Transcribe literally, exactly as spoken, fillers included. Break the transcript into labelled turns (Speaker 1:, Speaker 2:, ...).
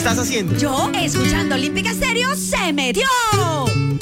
Speaker 1: estás haciendo?
Speaker 2: Yo, escuchando Olímpica Estéreo, ¡se metió!